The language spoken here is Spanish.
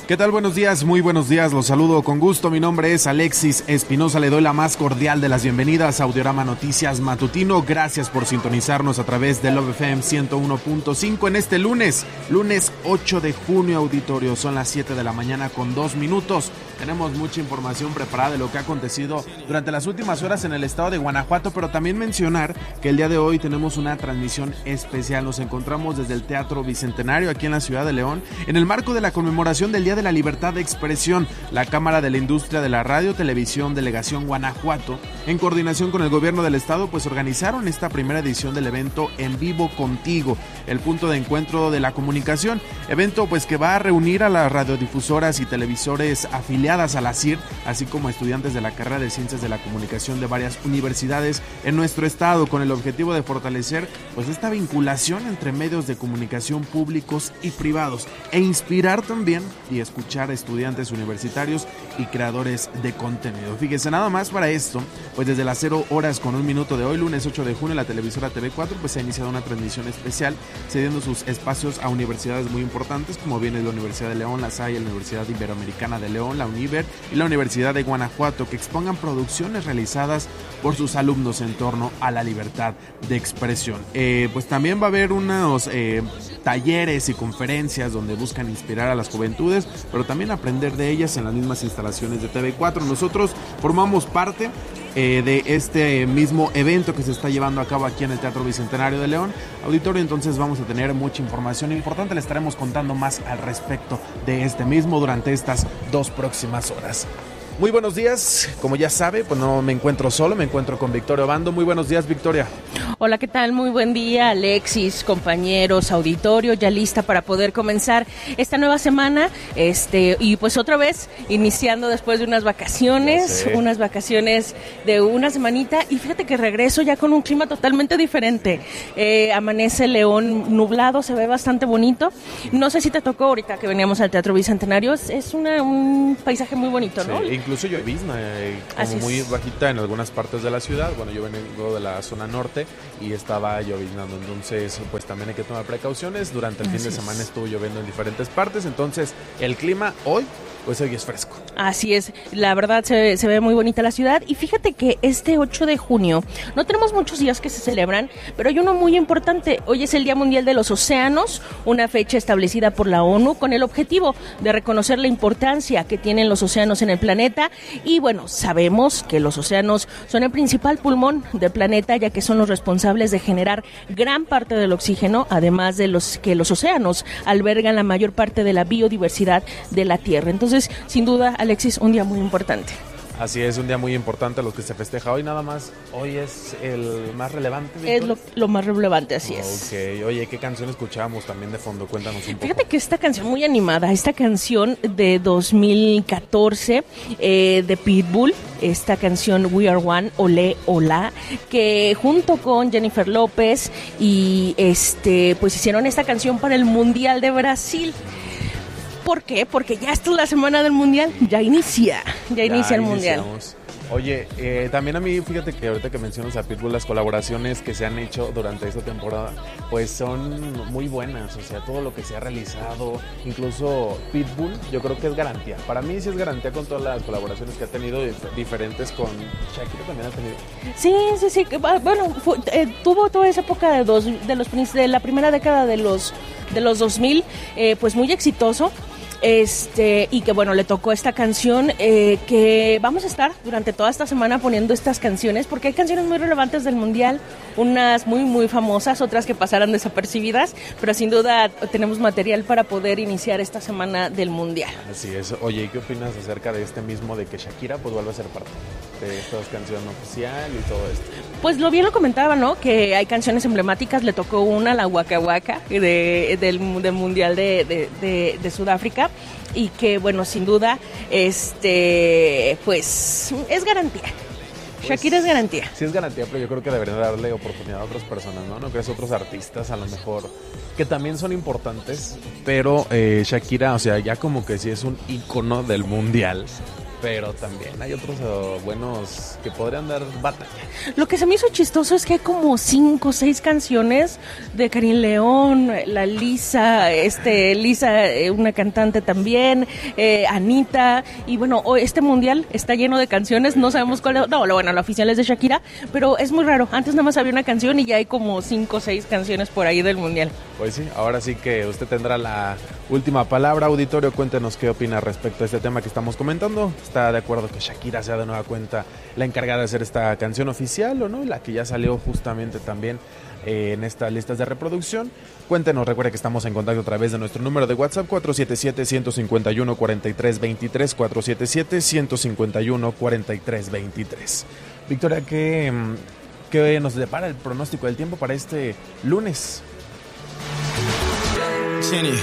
¿Qué tal? Buenos días, muy buenos días, los saludo con gusto. Mi nombre es Alexis Espinosa, le doy la más cordial de las bienvenidas a Audiorama Noticias Matutino. Gracias por sintonizarnos a través de Love FM 101.5 en este lunes 8 de junio, auditorio. Son las 7 de la mañana con 2 minutos. Tenemos mucha información preparada de lo que ha acontecido durante las últimas horas en el estado de Guanajuato, pero también mencionar que el día de hoy tenemos una transmisión especial. Nos encontramos desde el Teatro Bicentenario aquí en la ciudad de León, en el marco de la conmemoración del Día de la Libertad de Expresión. La Cámara de la Industria de la Radio Televisión Delegación Guanajuato, en coordinación con el gobierno del estado, pues organizaron esta primera edición del evento En Vivo Contigo, el punto de encuentro de la comunicación, evento pues que va a reunir a las radiodifusoras y televisores afiliadas a la CIR, así como estudiantes de la carrera de Ciencias de la Comunicación de varias universidades en nuestro estado, con el objetivo de fortalecer pues esta vinculación entre medios de comunicación públicos y privados, e inspirar también y escuchar a estudiantes universitarios y creadores de contenido. Fíjese, nada más para esto, pues desde las 0 horas con 1 minuto de hoy, lunes 8 de junio, la televisora TV4 pues ha iniciado una transmisión especial, cediendo sus espacios a universidades muy importantes, como viene la Universidad de León, la SAI, la Universidad Iberoamericana de León, la UNIVER y la Universidad de Guanajuato, que expongan producciones realizadas por sus alumnos en torno a la libertad de expresión. Pues también va a haber unos talleres y conferencias donde buscan inspirar a las juventudes, pero también aprender de ellas en las mismas instalaciones de TV4. Nosotros formamos parte de este mismo evento que se está llevando a cabo aquí en el Teatro Bicentenario de León, auditorio. Entonces vamos a tener mucha información importante, le estaremos contando más al respecto de este mismo durante estas 2 próximas horas. Muy buenos días, como ya sabe, pues no me encuentro solo, me encuentro con Victoria Obando. Muy buenos días, Victoria. Hola, ¿qué tal? Muy buen día, Alexis, compañeros, auditorio, ya lista para poder comenzar esta nueva semana, y pues otra vez iniciando después de unas vacaciones de una semanita, y fíjate que regreso ya con un clima totalmente diferente. Amanece León nublado, se ve bastante bonito. No sé si te tocó ahorita que veníamos al Teatro Bicentenario, es un paisaje muy bonito, ¿no? Sí, incluso llovizna, como muy bajita en algunas partes de la ciudad. Bueno, yo vengo de la zona norte y estaba lloviznando, entonces pues también hay que tomar precauciones. Durante el fin de semana estuvo lloviendo en diferentes partes, entonces el clima hoy es fresco. Así es, la verdad se ve muy bonita la ciudad. Y fíjate que este 8 de junio, no tenemos muchos días que se celebran, pero hay uno muy importante. Hoy es el Día Mundial de los Océanos, una fecha establecida por la ONU con el objetivo de reconocer la importancia que tienen los océanos en el planeta. Y bueno, sabemos que los océanos son el principal pulmón del planeta, ya que son los responsables de generar gran parte del oxígeno, además de que los océanos albergan la mayor parte de la biodiversidad de la Tierra. Entonces, sin duda, Alexis, un día muy importante. Así es, un día muy importante los que se festeja hoy, nada más. Hoy es el más relevante, ¿Victoria? Es lo más relevante, así es. Ok, oye, ¿qué canción escuchábamos también de fondo? Cuéntanos un poco. Fíjate que esta canción muy animada, esta canción de 2014 de Pitbull, esta canción We Are One, Olé, Hola, que junto con Jennifer López y pues hicieron esta canción para el Mundial de Brasil. ¿Por qué? Porque ya esta es la semana del Mundial, ya inicia el Mundial. Oye, también a mí, fíjate que ahorita que mencionas a Pitbull, las colaboraciones que se han hecho durante esta temporada, pues son muy buenas, o sea, todo lo que se ha realizado, incluso Pitbull, yo creo que es garantía. Para mí sí es garantía con todas las colaboraciones que ha tenido, diferentes con Shakira también ha tenido. Sí, bueno, tuvo toda esa época de la primera década de los 2000, pues muy exitoso. Y que bueno, le tocó esta canción, que vamos a estar durante toda esta semana poniendo estas canciones, porque hay canciones muy relevantes del Mundial, unas muy muy famosas, otras que pasarán desapercibidas, pero sin duda tenemos material para poder iniciar esta semana del Mundial. Así es. Oye, ¿y qué opinas acerca de de que Shakira pues vuelva a ser parte de esta canción oficial y todo esto? Pues lo comentaba, ¿no? Que hay canciones emblemáticas, le tocó una, la Waka Waka del Mundial de Sudáfrica, y que bueno, sin duda, pues es garantía. Shakira es garantía. Sí es garantía, pero yo creo que deberían darle oportunidad a otras personas, ¿no? ¿No crees? Otros artistas a lo mejor que también son importantes, pero Shakira, o sea, ya como que sí es un ícono del mundial. pero también hay otros buenos que podrían dar batalla. Lo que se me hizo chistoso es que hay como 5 o 6 canciones de Karin León, la Lisa, una cantante también, Anita, y bueno, este mundial está lleno de canciones, no sabemos cuál es, bueno, la oficial es de Shakira, pero es muy raro, antes nada más había una canción y ya hay como 5 o 6 canciones por ahí del mundial. Pues sí, ahora sí que usted tendrá la última palabra. Auditorio, cuéntenos qué opina respecto a este tema que estamos comentando. ¿Está de acuerdo que Shakira sea de nueva cuenta la encargada de hacer esta canción oficial o no? La que ya salió justamente también en estas listas de reproducción. Cuéntenos, recuerde que estamos en contacto a través de nuestro número de WhatsApp 477-151-4323, 477-151-4323. Victoria, ¿qué nos depara el pronóstico del tiempo para este lunes? Jenny,